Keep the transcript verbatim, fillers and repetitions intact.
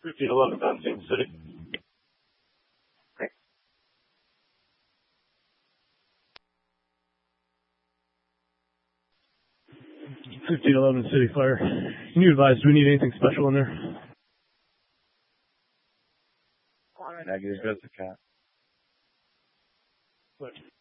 fifteen eleven, Kansas City. fifteen eleven City Fire. Can you advise, do we need anything special in there? Negative, that's a cat. What?